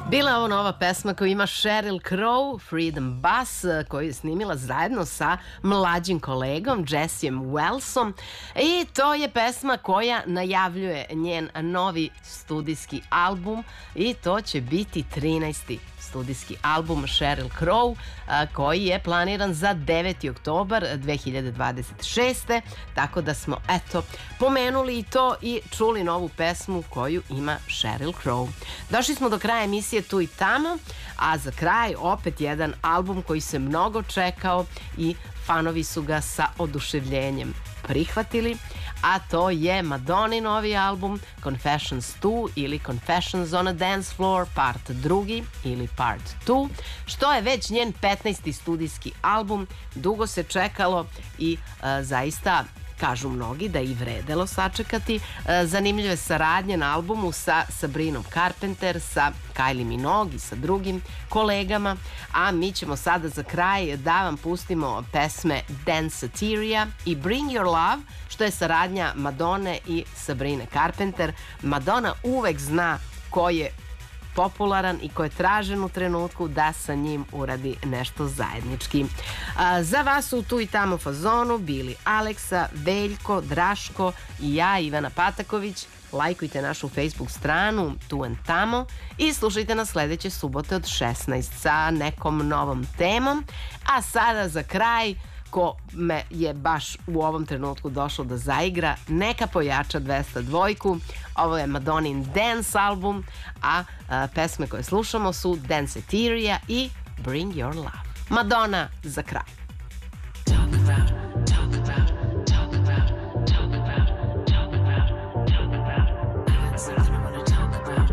Bila je ovo nova pesma koju ima Sheryl Crow, Freedom Bus, koju je snimila zajedno sa mlađim kolegom Jessijem Welsom. I to je pesma koja najavljuje njen novi studijski album i to će biti 13. studijski album Sheryl Crow koji je planiran za 9. oktobar 2026. Tako da smo, eto, pomenuli i to i čuli novu pesmu koju ima Sheryl Crow. Došli smo do kraja emisije Tu i tamo, a za kraj opet jedan album koji se mnogo čekao i fanovi su ga sa oduševljenjem prihvatili, a to je Madonnin novi album Confessions 2 ili Confessions on a Dance Floor Part 2 ili Part 2, što je već njen 15. studijski album. Dugo se čekalo i zaista kažu mnogi da i vredelo sačekati. Zanimljive saradnje na albumu sa Sabrinom Carpenter, sa Kylie Minogue i sa drugim kolegama, a mi ćemo sada za kraj da vam pustimo pesme Danceteria i Bring Your Love, što je saradnja Madone i Sabrine Carpenter. Madonna uvek zna ko je popularan i ko je tražen u trenutku da sa njim uradi nešto zajednički. Za vas su Tu i tamo fazonu bili Aleksa, Veljko, Draško i ja, Ivana Pataković. Lajkujte našu Facebook stranu Tu and tamo i slušajte nas sledeće subote od 16 sa nekom novom temom. A sada za kraj, ko me je baš u ovom trenutku došlo da zaigra, neka pojača 202. Ovo je Madonnin Dance album, a pesme koje slušamo su Danceteria i Bring Your Love. Madonna za kraj.